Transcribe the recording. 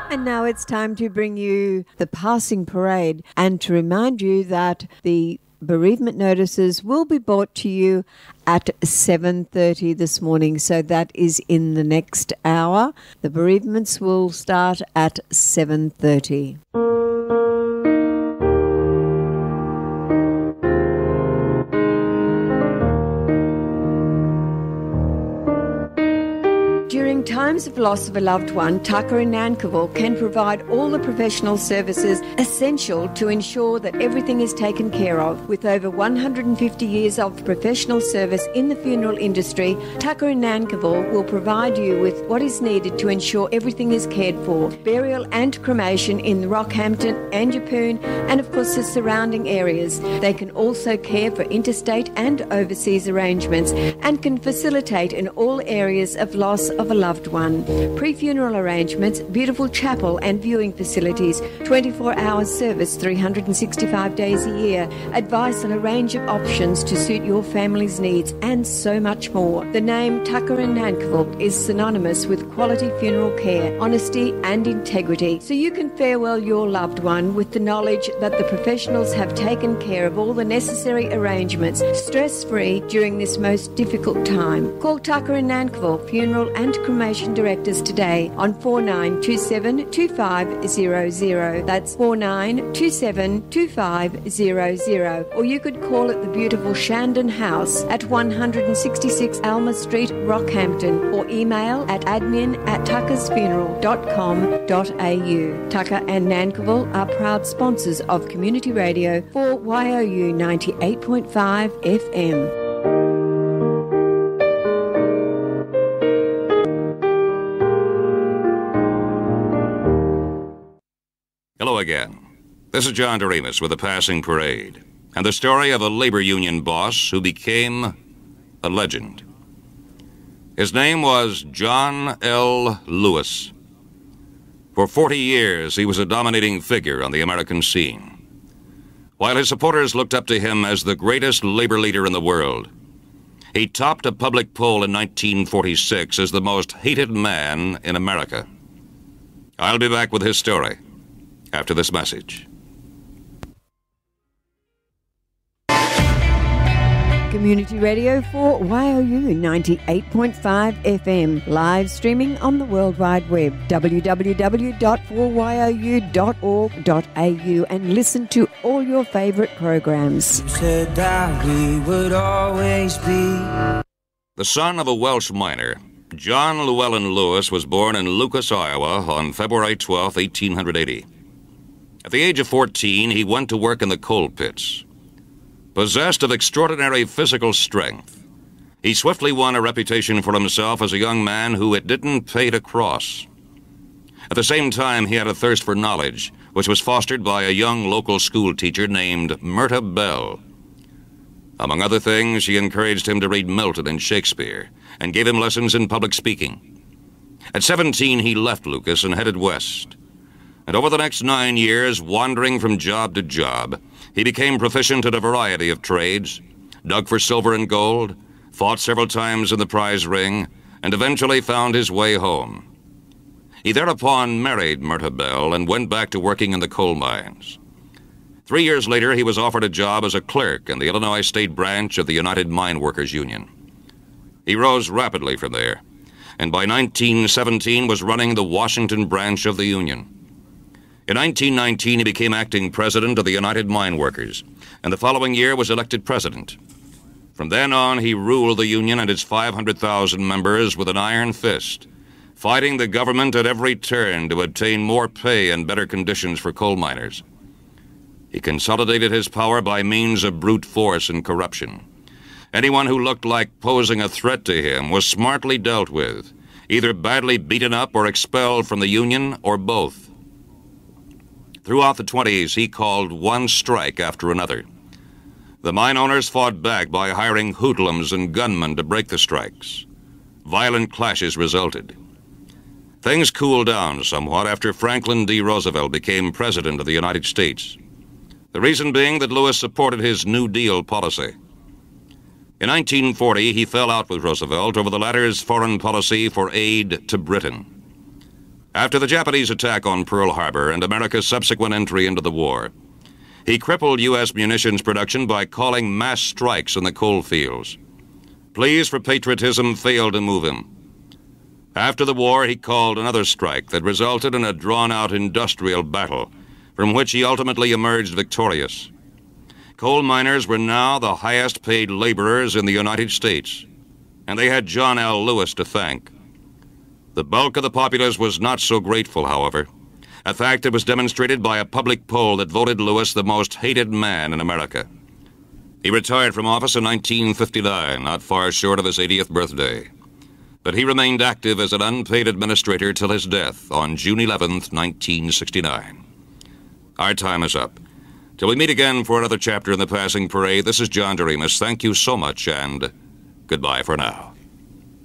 And now it's time to bring you the passing parade and to remind you that the bereavement notices will be brought to you at 7:30 this morning. So that is in the next hour. The bereavements will start at 7:30. During times of loss of a loved one, Tucker in Nankivell can provide all the professional services essential to ensure that everything is taken care of. With over 150 years of professional service in the funeral industry, Tucker in Nankivell will provide you with what is needed to ensure everything is cared for. Burial and cremation in Rockhampton and Yeppoon and of course the surrounding areas. They can also care for interstate and overseas arrangements and can facilitate in all areas of loss of a loved one. Pre-funeral arrangements, beautiful chapel and viewing facilities, 24-hour service 365 days a year, advice on a range of options to suit your family's needs and so much more. The name Tucker and Nankivell is synonymous with quality funeral care, honesty and integrity, so you can farewell your loved one with the knowledge that the professionals have taken care of all the necessary arrangements stress-free during this most difficult time. Call Tucker and Nankivell Funeral and Cremation Directors today on 4927 2500. That's 4927 2500. Or you could call at the beautiful Shandon House at 166 Alma Street, Rockhampton, or email at admin@tuckersfuneral.com.au. Tucker and Nankivell are proud sponsors of Community Radio for YOU 98.5 FM. Hello again. This is John Doremus with the Passing Parade and the story of a labor union boss who became a legend. His name was John L. Lewis. For 40 years, he was a dominating figure on the American scene. While his supporters looked up to him as the greatest labor leader in the world, he topped a public poll in 1946 as the most hated man in America. I'll be back with his story after this message. Community Radio for YOU 98.5 FM, live streaming on the World Wide Web, www.4you.org.au, and listen to all your favourite programs. You said that we would always be. The son of a Welsh miner, John Llewellyn Lewis was born in Lucas, Iowa on February 12, 1880. At the age of 14, he went to work in the coal pits. Possessed of extraordinary physical strength, he swiftly won a reputation for himself as a young man who it didn't pay to cross. At the same time, he had a thirst for knowledge, which was fostered by a young local school teacher named Myrta Bell. Among other things, she encouraged him to read Milton and Shakespeare and gave him lessons in public speaking. At 17, he left Lucas and headed west. And over the next 9 years, wandering from job to job, he became proficient at a variety of trades, dug for silver and gold, fought several times in the prize ring, and eventually found his way home. He thereupon married Myrta Bell and went back to working in the coal mines. 3 years later, he was offered a job as a clerk in the Illinois State branch of the United Mine Workers Union. He rose rapidly from there, and by 1917 was running the Washington branch of the union. In 1919, he became acting president of the United Mine Workers, and the following year was elected president. From then on, he ruled the union and its 500,000 members with an iron fist, fighting the government at every turn to obtain more pay and better conditions for coal miners. He consolidated his power by means of brute force and corruption. Anyone who looked like posing a threat to him was smartly dealt with, either badly beaten up or expelled from the union, or both. Throughout the 20s, he called one strike after another. The mine owners fought back by hiring hoodlums and gunmen to break the strikes. Violent clashes resulted. Things cooled down somewhat after Franklin D. Roosevelt became president of the United States. The reason being that Lewis supported his New Deal policy. In 1940, he fell out with Roosevelt over the latter's foreign policy for aid to Britain. After the Japanese attack on Pearl Harbor and America's subsequent entry into the war, he crippled U.S. munitions production by calling mass strikes in the coal fields. Pleas for patriotism failed to move him. After the war, he called another strike that resulted in a drawn-out industrial battle, from which he ultimately emerged victorious. Coal miners were now the highest-paid laborers in the United States, and they had John L. Lewis to thank. The bulk of the populace was not so grateful, however, a fact that was demonstrated by a public poll that voted Lewis the most hated man in America. He retired from office in 1959, not far short of his 80th birthday. But he remained active as an unpaid administrator till his death on June 11th, 1969. Our time is up. Till we meet again for another chapter in the Passing Parade, this is John Doremus. Thank you so much, and goodbye for now.